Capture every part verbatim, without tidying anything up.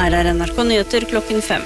Her er N R K Nyheter klokken fem.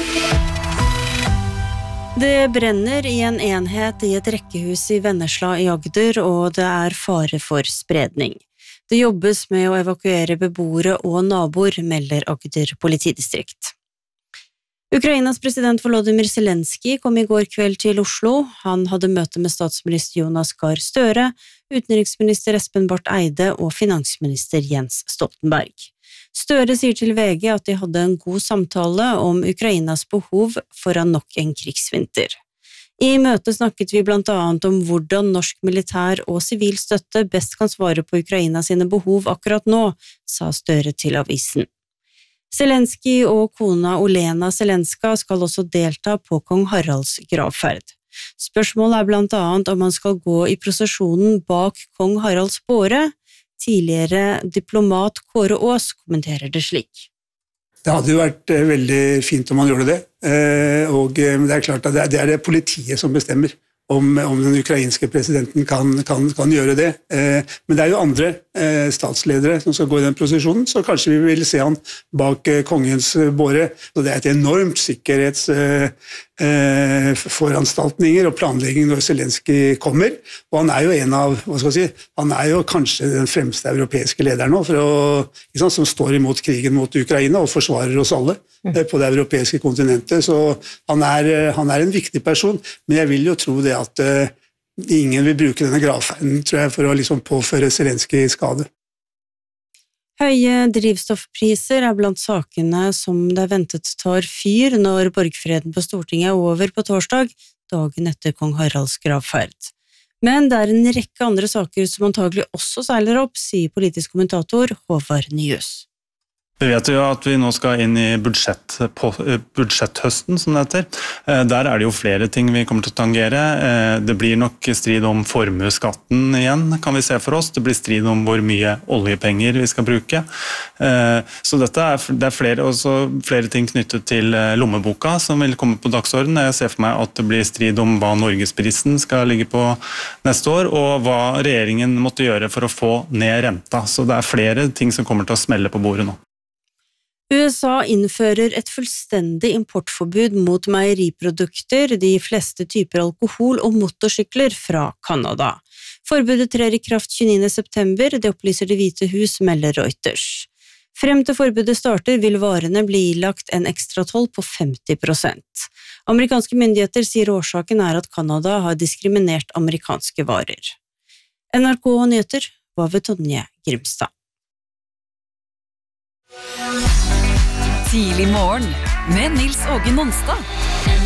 Det brenner i en enhet i et rekkehus i Vennesla i Agder, og det er fare for spredning. Det jobbes med å evakuere beboere og naboer, melder Agder politidistrikt. Ukrainas president Volodymyr Zelensky kom i går kveld til Oslo. Han hadde møte med statsminister Jonas Gahr Støre, utenriksminister Espen Barth Eide og finansminister Jens Stoltenberg. Støre sier til V G at de hadde en god samtale om Ukrainas behov foran nok en krigsvinter. I møtet snakket vi blant annet om hvordan norsk militær og sivil støtte best kan svare på Ukraina sine behov akkurat nå, sa Støre til avisen. Zelensky og kona Olena Zelenska skal også delta på kong Haralds gravferd. Spørsmålet er blant annet om han skal gå i prosesjonen bak kong Haralds båre. Tidligere diplomat Kåre Aas kommenterer det slik. Det hadde jo vært veldig fint om han gjorde det, og det er klart at det er det politiet som bestemmer om, om den ukrainske presidenten kan, kan, kan gjøre det. Men det er jo andre statsledere som skal gå i den prosesjonen, så kanskje vi vil se han bak kongens båre. Så det er et enormt sikkerhets foranstaltninger og planlegging når Zelensky kommer, og han er jo en av, hva skal jeg si, han er jo kanskje den fremste europeiske lederen nå, for å, ikke sant, som står imot krigen mot Ukraina og forsvarer oss alle på det europeiske kontinentet, så han er, han er en viktig person, men jeg vil jo tro det at uh, ingen vil bruke denne gravferden, tror jeg, for å liksom påføre Zelensky skade. Høye drivstoffpriser er blant sakene som det er ventet tar fyr når borgfreden på Stortinget er over på torsdag, dagen etter kong Haralds gravferd. Men det er en rekke andre saker som antagelig også seiler opp, sier politisk kommentator Håvard Nyhus. Vi vet jo at vi nå skal inn i budsjett, på, budsjetthøsten, som det heter. Der er det jo flere ting vi kommer til å tangere. Det blir nok strid om formuesskatten igjen, kan vi se for oss. Det blir strid om hvor mye oljepenger vi skal bruke. Så dette er, det er flere, også flere ting knyttet til lommeboka som vil komme på dagsorden. Jeg ser for meg at det blir strid om hva Norgesprisen skal ligge på neste år, og hva regjeringen måtte gjøre for å få ned renta. Så det er flere ting som kommer til å smelle på bordet nå. U S A innfører et fullstendig importforbud mot meieriprodukter, de fleste typer alkohol og motorsykler fra Kanada. Forbudet trer i kraft tjueniende september, det opplyser Det hvite hus, melder Reuters. Frem til forbudet starter vil varene bli ilagt en ekstra toll på femti prosent. Amerikanske myndigheter sier årsaken er at Kanada har diskriminert amerikanske varer. N R K Nyheter var ved Tonje Grimstad. Tidlig morgen med Nils Åge Nonstad.